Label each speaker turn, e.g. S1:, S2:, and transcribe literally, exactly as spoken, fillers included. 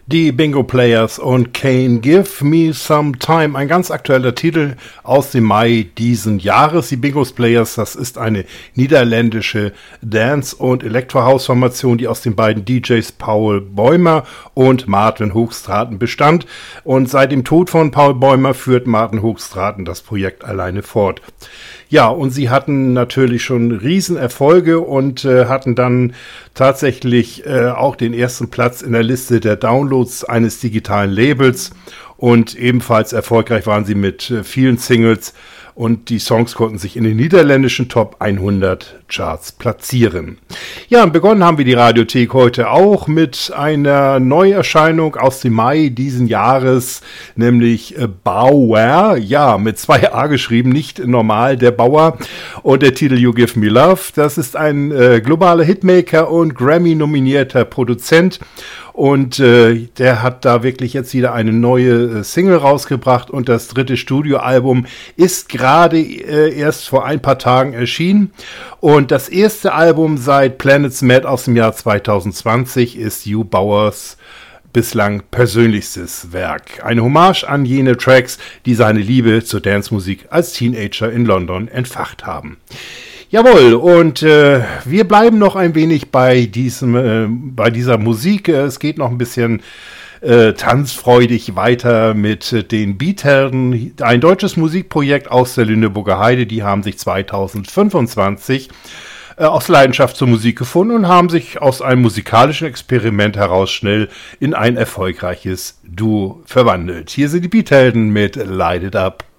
S1: Die Bingo Players und Kane Give Me Some Time, ein ganz aktueller Titel aus dem Mai diesen Jahres. Die Bingo Players, das ist eine niederländische Dance- und Electro-House-Formation, die aus den beiden D Js Paul Bäumer und Martin Hoogstraten bestand. Und seit dem Tod von Paul Bäumer führt Martin Hoogstraten das Projekt alleine fort. Ja, und sie hatten natürlich schon Riesenerfolge und äh, hatten dann tatsächlich äh, auch den ersten Platz in der Liste der Downloads eines digitalen Labels. Und ebenfalls erfolgreich waren sie mit äh, vielen Singles und die Songs konnten sich in den niederländischen Top hundert Charts platzieren. Ja, und begonnen haben wir die Radiothek heute auch mit einer Neuerscheinung aus dem Mai diesen Jahres, nämlich äh, Bauer, ja, mit zwei A geschrieben, nicht normal, der Bauer, und der Titel You Give Me Love. Das ist ein äh, globaler Hitmaker und Grammy-nominierter Produzent. Und äh, der hat da wirklich jetzt wieder eine neue äh, Single rausgebracht und das dritte Studioalbum ist gerade äh, erst vor ein paar Tagen erschienen. Und das erste Album seit Planets Mad aus dem Jahr zwanzig zwanzig ist Hugh Bauers bislang persönlichstes Werk. Eine Hommage an jene Tracks, die seine Liebe zur Dancemusik als Teenager in London entfacht haben. Jawohl, und äh, wir bleiben noch ein wenig bei diesem, äh, bei dieser Musik. Es geht noch ein bisschen äh, tanzfreudig weiter mit äh, den Beathelden. Ein deutsches Musikprojekt aus der Lüneburger Heide, die haben sich zwanzig fünfundzwanzig äh, aus Leidenschaft zur Musik gefunden und haben sich aus einem musikalischen Experiment heraus schnell in ein erfolgreiches Duo verwandelt. Hier sind die Beathelden mit Light It Up.